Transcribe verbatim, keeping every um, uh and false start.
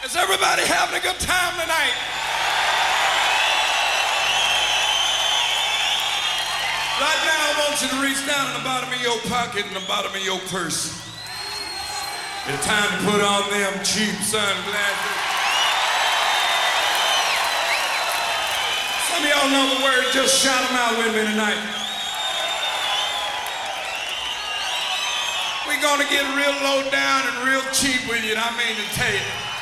Is everybody having a good time tonight? Right now, I want you to reach down in the bottom of your pocket and the bottom of your purse. It's time to put on them cheap sunglasses. Some of y'all know the word, just shout them out with me tonight. We're gonna get real low down and real cheap with you, and I mean to tell you.